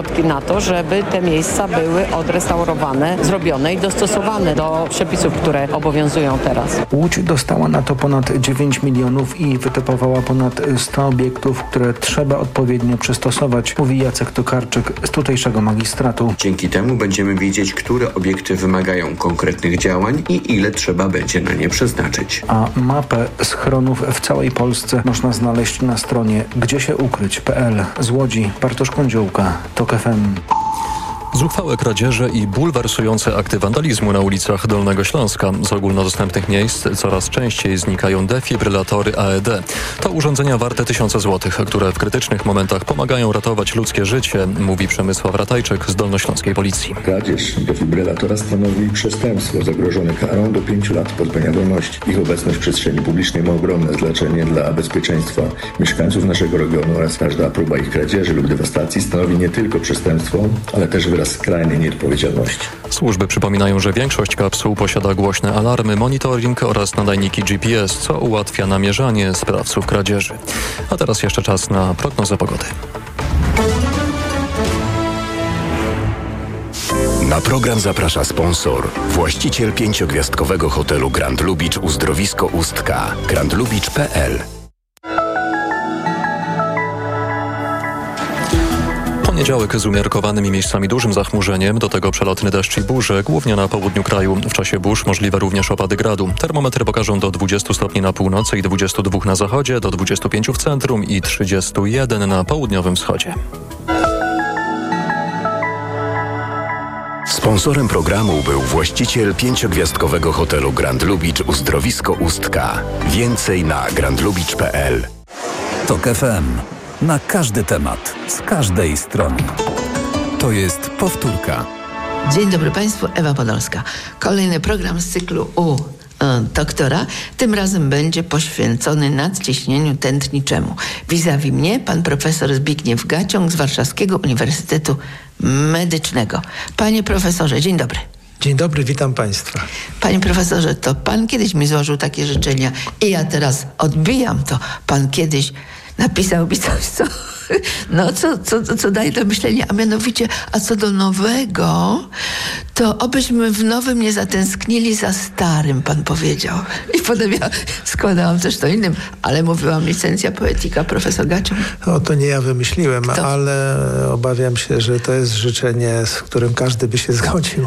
Na to, żeby te miejsca były odrestaurowane, zrobione i dostosowane do przepisów, które obowiązują teraz. Łódź dostała na to ponad 9 milionów i wytypowała ponad 100 obiektów, które trzeba odpowiednio przystosować, mówi Jacek Tokarczyk z tutejszego magistratu. Dzięki temu będziemy wiedzieć, które obiekty wymagają konkretnych działań i ile trzeba będzie na nie przeznaczyć. A mapę schronów w całej Polsce można znaleźć na stronie gdziesieukryć.pl. Z Łodzi Bartosz Kądziołka, TOK FM. Zuchwałe kradzieże i bulwersujące akty wandalizmu na ulicach Dolnego Śląska. Z ogólnodostępnych miejsc coraz częściej znikają defibrylatory AED. To urządzenia warte tysiące złotych, które w krytycznych momentach pomagają ratować ludzkie życie, mówi Przemysław Ratajczyk z dolnośląskiej policji. Kradzież defibrylatora stanowi przestępstwo zagrożone karą do 5 lat pozbawienia wolności. Ich obecność w przestrzeni publicznej ma ogromne znaczenie dla bezpieczeństwa mieszkańców naszego regionu oraz każda próba ich kradzieży lub dewastacji stanowi nie tylko przestępstwo, ale też wyraz skrajnej nieodpowiedzialności. Służby przypominają, że większość kapsuł posiada głośne alarmy, monitoring oraz nadajniki GPS, co ułatwia namierzanie sprawców kradzieży. A teraz jeszcze czas na prognozę pogody. Na program zaprasza sponsor, właściciel 5-gwiazdkowego hotelu Grand Lubicz Uzdrowisko Ustka, grandlubicz.pl. Poniedziałek z umiarkowanym i miejscami dużym zachmurzeniem, do tego przelotny deszcz i burze, głównie na południu kraju. W czasie burz możliwe również opady gradu. Termometry pokażą do 20 stopni na północy i 22 na zachodzie, do 25 w centrum i 31 na południowym wschodzie. Sponsorem programu był właściciel 5-gwiazdkowego hotelu Grand Lubicz Uzdrowisko Ustka. Więcej na grandlubicz.pl. TOK FM. Na każdy temat, z każdej strony. To jest powtórka. Dzień dobry Państwu, Ewa Podolska. Kolejny program z cyklu u doktora. Tym razem będzie poświęcony nadciśnieniu tętniczemu. Vis-a-vis mnie pan profesor Zbigniew Gaciąg z Warszawskiego Uniwersytetu Medycznego. Panie profesorze, dzień dobry. Dzień dobry, witam Państwa. Panie profesorze, to pan kiedyś mi złożył takie życzenia i ja teraz odbijam to. Pan kiedyś napisał mi coś, co daje do myślenia, a mianowicie, a co do nowego, to obyśmy w nowym nie zatęsknili za starym, pan powiedział. I potem ja składałam też to innym, ale mówiłam licencja poetyka, profesor Gaciąg. O, to nie ja wymyśliłem, ale obawiam się, że to jest życzenie, z którym każdy by się zgodził.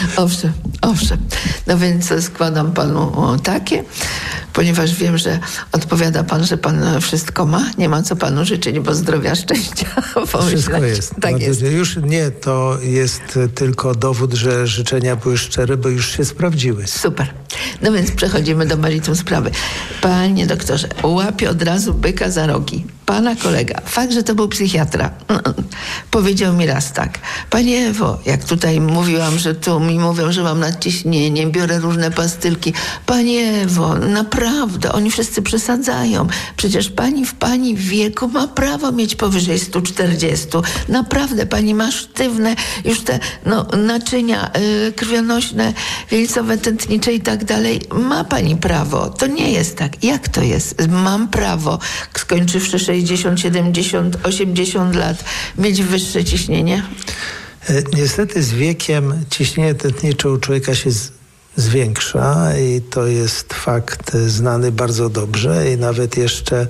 Owszem. No więc składam panu takie, ponieważ wiem, że odpowiada pan, że pan wszystko ma. Nie ma co panu życzyć, bo zdrowia, szczęścia. Wszystko jest. Tak jest. Już nie, to jest tylko dowód, że życzenia były szczere, bo już się sprawdziły. Super. No więc przechodzimy do meritum sprawy. Panie doktorze, łapię od razu byka za rogi. Pana kolega, fakt, że to był psychiatra, powiedział mi raz tak: Pani Ewo, jak tutaj mówiłam, że tu mi mówią, że mam nadciśnienie, biorę różne pastylki. Pani Ewo, naprawdę, oni wszyscy przesadzają. Przecież pani w pani wieku ma prawo mieć powyżej 140. Naprawdę, pani ma sztywne już te naczynia krwionośne, wieńcowe, tętnicze i tak dalej. Ma pani prawo. To nie jest tak. Jak to jest? Mam prawo, skończywszy 60, 70, 80 lat, mieć wyższe ciśnienie? Niestety z wiekiem ciśnienie tętnicze u człowieka się zwiększa i to jest fakt znany bardzo dobrze i nawet jeszcze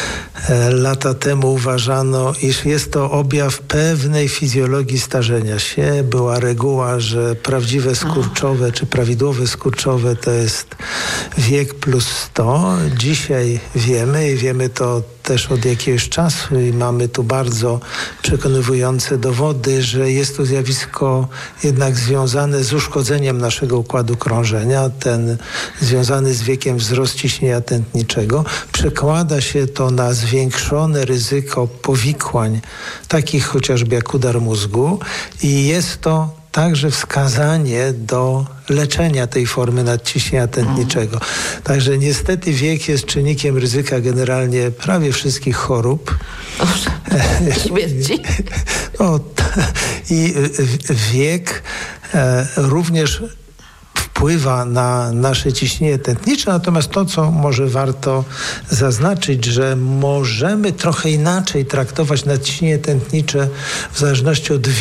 lata temu uważano, iż jest to objaw pewnej fizjologii starzenia się. Była reguła, że prawdziwe skurczowe czy prawidłowe skurczowe to jest wiek plus 100. Dzisiaj wiemy to też od jakiegoś czasu i mamy tu bardzo przekonywujące dowody, że jest to zjawisko jednak związane z uszkodzeniem naszego układu krążenia, ten związany z wiekiem wzrost ciśnienia tętniczego. Przekłada się to na zwiększone ryzyko powikłań, takich chociażby jak udar mózgu, i jest to także wskazanie do leczenia tej formy nadciśnienia tętniczego. Także niestety wiek jest czynnikiem ryzyka generalnie prawie wszystkich chorób. Śmierci. I wiek również wpływa na nasze ciśnienie tętnicze. Natomiast to, co może warto zaznaczyć, że możemy trochę inaczej traktować nadciśnienie tętnicze w zależności od